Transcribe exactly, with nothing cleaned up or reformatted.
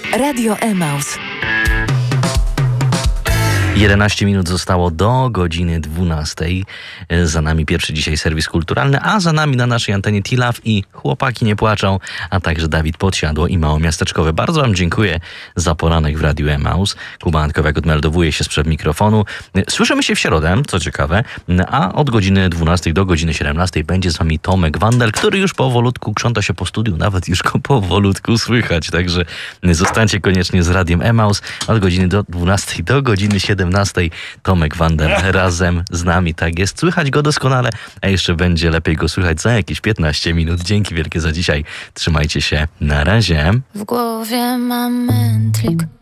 Radio Emaus. jedenaście minut zostało do godziny dwunastej. Za nami pierwszy dzisiaj serwis kulturalny, a za nami na naszej antenie T-Love i Chłopaki nie płaczą, a także Dawid Podsiadło i Małomiasteczkowe. Bardzo wam dziękuję za poranek w Radiu Emaus. Kuba Antkowiak odmeldowuje się sprzed mikrofonu. Słyszymy się w środę, co ciekawe, a od godziny dwunastej do godziny siedemnastej będzie z wami Tomek Wandel, który już powolutku krząta się po studiu, nawet już go powolutku słychać, także zostańcie koniecznie z Radiem Emaus. Od godziny do dwunastej do godziny siedemnastej Tomek Wandel razem z nami, tak jest. Słychać go doskonale, a jeszcze będzie lepiej go słychać za jakieś piętnaście minut. Dzięki wielkie za dzisiaj. Trzymajcie się. Na razie. W głowie mam mętlik.